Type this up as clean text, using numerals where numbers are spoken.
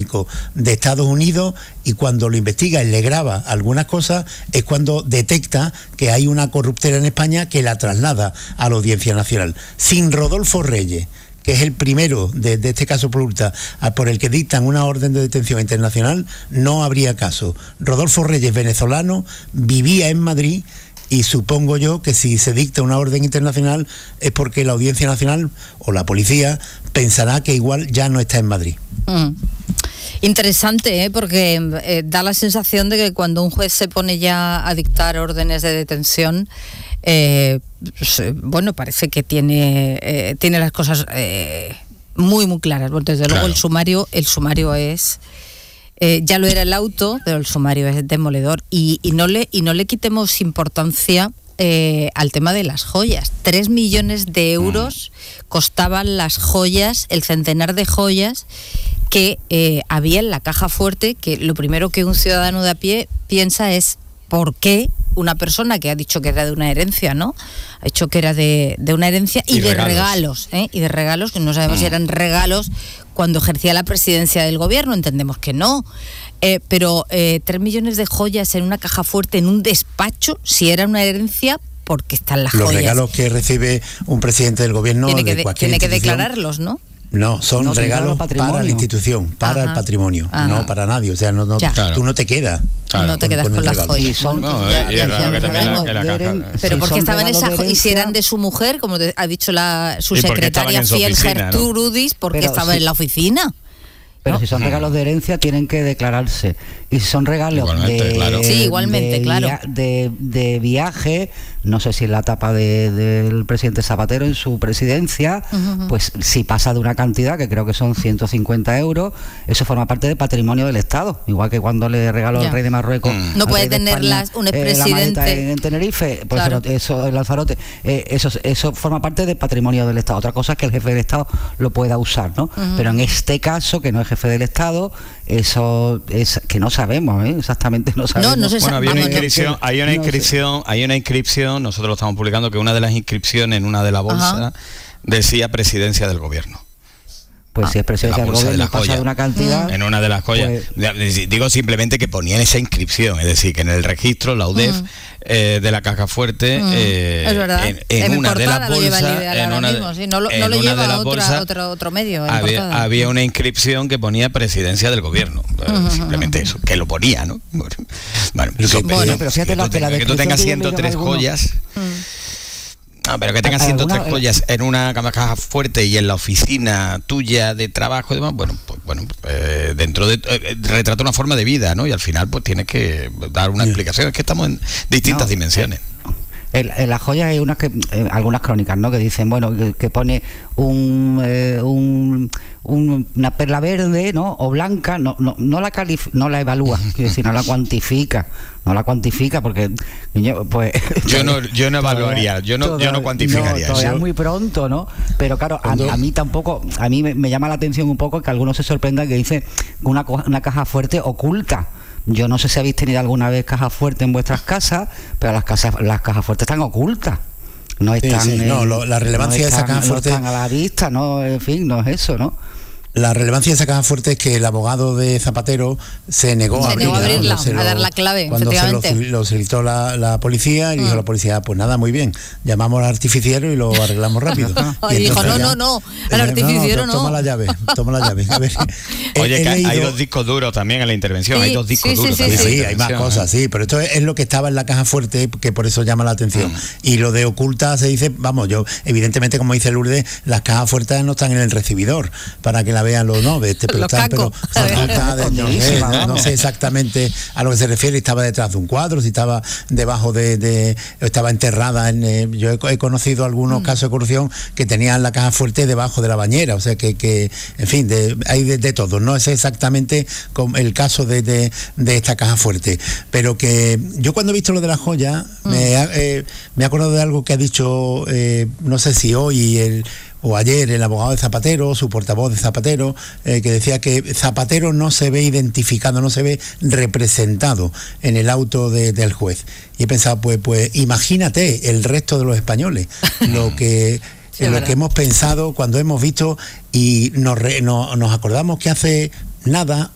diplomático de Estados Unidos, y cuando lo investiga y le graba algunas cosas es cuando detecta que hay una corruptela en España que la traslada a la Audiencia Nacional. Sin Rodolfo Reyes, que es el primero de este caso Plurta, por el que dictan una orden de detención internacional, no habría caso. Rodolfo Reyes, venezolano, vivía en Madrid, y supongo yo que si se dicta una orden internacional es porque la Audiencia Nacional o la policía pensará que igual ya no está en Madrid. Interesante, porque da la sensación de que cuando un juez se pone ya a dictar órdenes de detención, bueno, parece que tiene las cosas muy muy claras. Bueno, desde luego el sumario es... ya lo era el auto, pero el sumario es demoledor, y no le quitemos importancia al tema de las joyas. 3 millones de euros costaban las joyas, el centenar de joyas que había en la caja fuerte, que lo primero que un ciudadano de a pie piensa es ¿por qué una persona que ha dicho que era de una herencia, ¿no? Ha dicho que era de una herencia y de regalos, y de regalos, que no sabemos si eran regalos cuando ejercía la presidencia del gobierno, entendemos que no. Pero 3 millones de joyas en una caja fuerte, en un despacho, si era una herencia, porque están las joyas. Los regalos que recibe un presidente del gobierno de cualquier tiene que declararlos, ¿no? No, son regalos para la institución, para el patrimonio, no para nadie. O sea, tú no te quedas. No te quedas con las joyas. Pero porque estaban esas joyas, y si eran de su mujer, como ha dicho su secretaria fiel, Gertrudis, porque estaba en la oficina. Pero si son regalos de herencia tienen que declararse. Y si son regalos de viaje, no sé si en la etapa del presidente Zapatero en su presidencia, pues si pasa de una cantidad, que creo que son 150 euros, eso forma parte del patrimonio del Estado. Igual que cuando le regaló el rey de Marruecos. No puede tenerlas un expresidente en Tenerife, pues eso, el Lanzarote, eso forma parte del patrimonio del Estado. Otra cosa es que el jefe del Estado lo pueda usar, ¿no? Pero en este caso, que no es jefe del Estado, eso es que no sabemos, exactamente no sabemos. No se sabe. Bueno, hay una inscripción, nosotros lo estamos publicando, que una de las inscripciones en una de la bolsa decía presidencia del gobierno. Pues si es presidencia del gobierno, pasa de una cantidad. En una de las joyas. Digo simplemente que ponían esa inscripción, es decir, que en el registro, la UDEF, de la caja fuerte, es verdad. En una de las bolsas, no lo lleva otro medio. Había una inscripción que ponía presidencia del gobierno. Simplemente eso, que lo ponía, ¿no? Bueno, pero fíjate que tú tengas 103 joyas. No, pero que tengas 103 joyas en una caja fuerte y en la oficina tuya de trabajo y demás, dentro de retrata una forma de vida, ¿no? Y al final pues tienes que dar una explicación. Es que estamos en distintas dimensiones. En las joyas hay algunas crónicas, ¿no? Que dicen, que pone una perla verde, ¿no? O blanca, no la evalúa, quiero decir, no la cuantifica porque pues yo no evaluaría, yo no cuantificaría todavía es muy pronto, ¿no? Pero claro, a mí tampoco, a mí me llama la atención un poco que algunos se sorprendan que dice una caja fuerte oculta. Yo no sé si habéis tenido alguna vez cajas fuertes en vuestras casas, pero las cajas fuertes están ocultas. No están. La relevancia de esa caja fuerte. No están a la vista, ¿no? En fin, no es eso, ¿no? La relevancia de esa caja fuerte es que el abogado de Zapatero se negó a abrirla, a dar la clave, cuando efectivamente. Lo solicitó la policía y dijo la policía, pues nada, muy bien, llamamos al artificiero y lo arreglamos rápido. Y dijo, no, al artificiero no. Toma la llave. A ver, oye, que hay 2 discos duros también en la intervención, hay 2 discos duros también. Sí, hay más cosas, pero esto es lo que estaba en la caja fuerte, que por eso llama la atención. Y lo de oculta se dice, evidentemente, como dice Lourdes, las cajas fuertes no están en el recibidor, para que la vean no sé exactamente a lo que se refiere. Estaba detrás de un cuadro, si estaba debajo estaba enterrada yo he conocido algunos casos de corrupción que tenían la caja fuerte debajo de la bañera, o sea que en fin, hay de todo. No es exactamente como el caso de esta caja fuerte, pero que yo cuando he visto lo de la joya me he acordado de algo que ha dicho, no sé si hoy o ayer, el abogado de Zapatero, su portavoz de Zapatero, que decía que Zapatero no se ve identificado, no se ve representado en el auto del juez. Y he pensado, pues imagínate el resto de los españoles, lo que hemos pensado cuando hemos visto, y nos acordamos que hace nada,